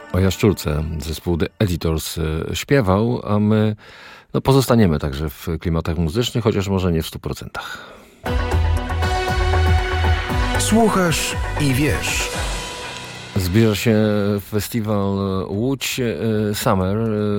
O Jaszczurce zespół The Editors śpiewał, a my pozostaniemy także w klimatach muzycznych, chociaż może nie w 100%. Słuchasz i wiesz. Zbliża się festiwal Łódź Summer,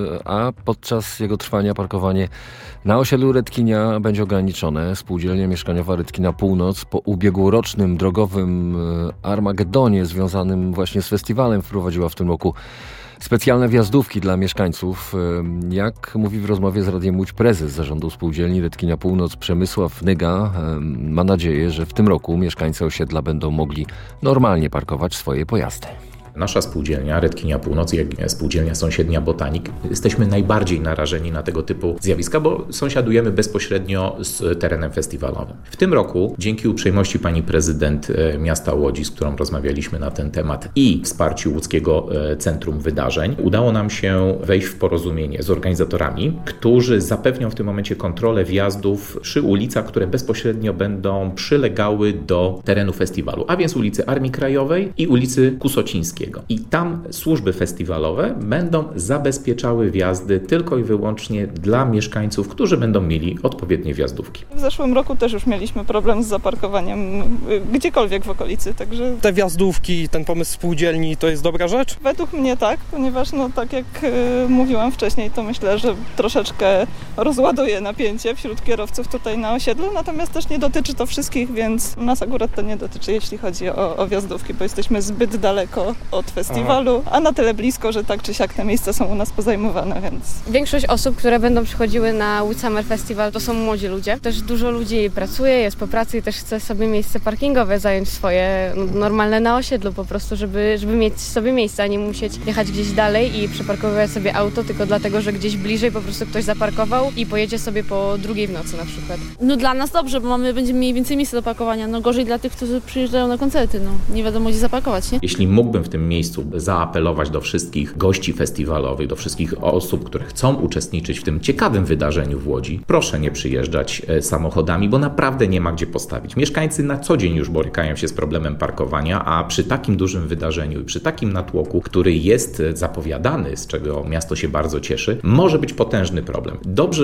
a podczas jego trwania parkowanie na osiedlu Redkinia będzie ograniczone. Spółdzielnia mieszkaniowa Redkina Północ po ubiegłorocznym drogowym Armagedonie związanym właśnie z festiwalem wprowadziła w tym roku specjalne wjazdówki dla mieszkańców. Jak mówi w rozmowie z Radiem Łódź prezes zarządu spółdzielni Redkinia Północ Przemysław Nyga, ma nadzieję, że w tym roku mieszkańcy osiedla będą mogli normalnie parkować swoje pojazdy. Nasza spółdzielnia Redkinia Północ, jak spółdzielnia sąsiednia Botanik, jesteśmy najbardziej narażeni na tego typu zjawiska, bo sąsiadujemy bezpośrednio z terenem festiwalowym. W tym roku, dzięki uprzejmości pani prezydent miasta Łodzi, z którą rozmawialiśmy na ten temat, i wsparciu Łódzkiego Centrum Wydarzeń, udało nam się wejść w porozumienie z organizatorami, którzy zapewnią w tym momencie kontrolę wjazdów przy ulicach, które bezpośrednio będą przylegały do terenu festiwalu, a więc ulicy Armii Krajowej i ulicy Kusocińskiej. I tam służby festiwalowe będą zabezpieczały wjazdy tylko i wyłącznie dla mieszkańców, którzy będą mieli odpowiednie wjazdówki. W zeszłym roku też już mieliśmy problem z zaparkowaniem gdziekolwiek w okolicy, także... Te wjazdówki, ten pomysł spółdzielni to jest dobra rzecz? Według mnie tak, ponieważ tak jak mówiłam wcześniej, to myślę, że troszeczkę rozładuje napięcie wśród kierowców tutaj na osiedlu, natomiast też nie dotyczy to wszystkich, więc nas akurat to nie dotyczy, jeśli chodzi o wjazdówki, bo jesteśmy zbyt daleko od festiwalu, a na tyle blisko, że tak czy siak te miejsca są u nas pozajmowane, więc... Większość osób, które będą przychodziły na Łódź Summer Festival, to są młodzi ludzie. Też dużo ludzi pracuje, jest po pracy i też chce sobie miejsce parkingowe zająć swoje, normalne na osiedlu po prostu, żeby mieć sobie miejsce, a nie musieć jechać gdzieś dalej i przeparkowywać sobie auto tylko dlatego, że gdzieś bliżej po prostu ktoś zaparkował i pojedzie sobie po 2:00 w nocy na przykład. Dla nas dobrze, bo będziemy mieli więcej miejsca do parkowania. Gorzej dla tych, którzy przyjeżdżają na koncerty. Nie wiadomo, gdzie zaparkować, nie? Jeśli mógłbym w tym miejscu zaapelować do wszystkich gości festiwalowych, do wszystkich osób, które chcą uczestniczyć w tym ciekawym wydarzeniu w Łodzi, proszę nie przyjeżdżać samochodami, bo naprawdę nie ma gdzie postawić. Mieszkańcy na co dzień już borykają się z problemem parkowania, a przy takim dużym wydarzeniu i przy takim natłoku, który jest zapowiadany, z czego miasto się bardzo cieszy, może być potężny problem. Dobrze,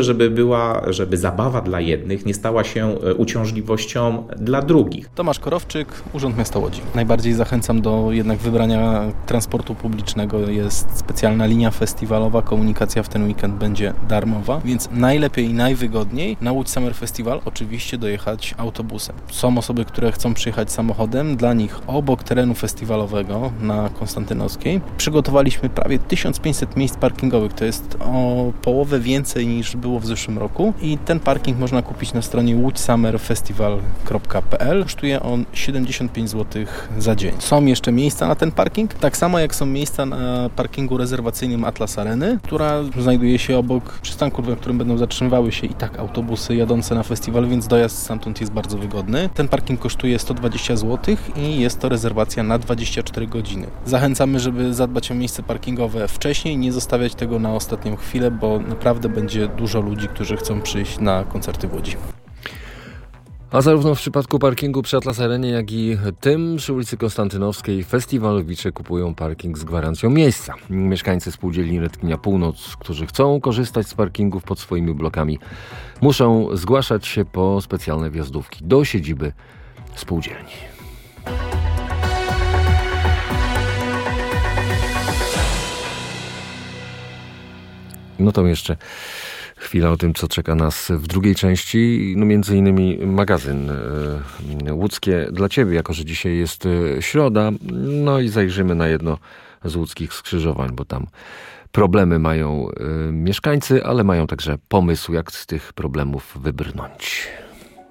żeby zabawa dla jednych nie stała się uciążliwością dla drugich. Tomasz Korowczyk, Urząd Miasta Łodzi. Najbardziej zachęcam do jednak wybrania transportu publicznego. Jest specjalna linia festiwalowa, komunikacja w ten weekend będzie darmowa, więc najlepiej i najwygodniej na Łódź Summer Festival oczywiście dojechać autobusem. Są osoby, które chcą przyjechać samochodem, dla nich obok terenu festiwalowego na Konstantynowskiej przygotowaliśmy prawie 1500 miejsc parkingowych, to jest o połowę więcej niż było w zeszłym roku i ten parking można kupić na stronie łódźsummerfestival.pl. Kosztuje on 75 zł za dzień. Są jeszcze miejsca na ten parking, tak samo jak są miejsca na parkingu rezerwacyjnym Atlas Areny, która znajduje się obok przystanku, w którym będą zatrzymywały się i tak autobusy jadące na festiwal, więc dojazd stamtąd jest bardzo wygodny. Ten parking kosztuje 120 zł i jest to rezerwacja na 24 godziny. Zachęcamy, żeby zadbać o miejsce parkingowe wcześniej, nie zostawiać tego na ostatnią chwilę, bo naprawdę będzie dużo ludzi, którzy chcą przyjść na koncerty w Łodzi. A zarówno w przypadku parkingu przy Atlas Arenie, jak i tym przy ulicy Konstantynowskiej festiwalowicze kupują parking z gwarancją miejsca. Mieszkańcy spółdzielni Redkinia Północ, którzy chcą korzystać z parkingów pod swoimi blokami, muszą zgłaszać się po specjalne wjazdówki do siedziby spółdzielni. No to jeszcze chwila o tym, co czeka nas w drugiej części. Między innymi magazyn Łódzkie dla Ciebie, jako że dzisiaj jest środa. I zajrzymy na jedno z łódzkich skrzyżowań, bo tam problemy mają mieszkańcy, ale mają także pomysł, jak z tych problemów wybrnąć.